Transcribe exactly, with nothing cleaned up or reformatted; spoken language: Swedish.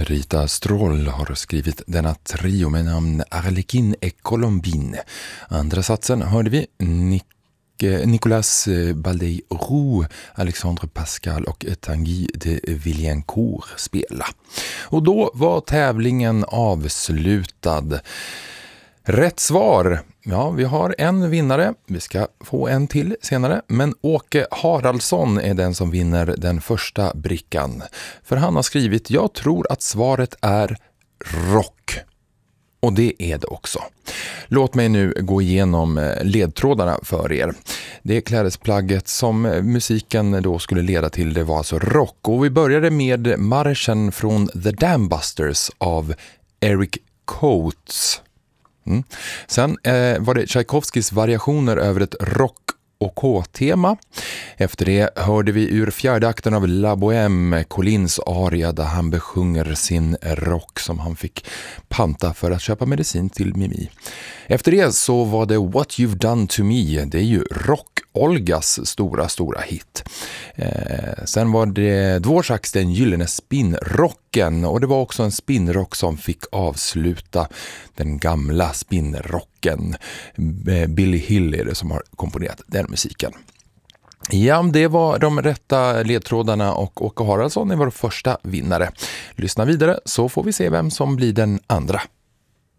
Rita Stroll har skrivit denna trio med namn Arlequin et Colombine. Andra satsen hörde vi Nick, Nicolas Baldey-Roux, Alexandre Pascal och Tanguy de Villencourt spela. Och då var tävlingen avslutad. Rätt svar. Ja, vi har en vinnare. Vi ska få en till senare. Men Åke Haraldsson är den som vinner den första brickan. För han har skrivit, jag tror att svaret är rock. Och det är det också. Låt mig nu gå igenom ledtrådarna för er. Det klädesplagget som musiken då skulle leda till, det var alltså rock. Och vi började med marschen från The Dambusters av Eric Coates. Mm. Sen eh, var det Tchaikovskis variationer över ett rock- och K-tema. Efter det hörde vi ur fjärde akten av La Bohème, Collins aria där han besjunger sin rock som han fick panta för att köpa medicin till Mimi. Efter det så var det What You've Done To Me, det är ju Rock-Olgas stora, stora hit. Eh, sen var det Dvořáks Den gyllene spinnrocken, och det var också en spinnrock som fick avsluta den gamla spinnrocken. Billy Hill är det som har komponerat den musiken. Ja, det var de rätta ledtrådarna och Åke Haraldsson är vår första vinnare. Lyssna vidare så får vi se vem som blir den andra.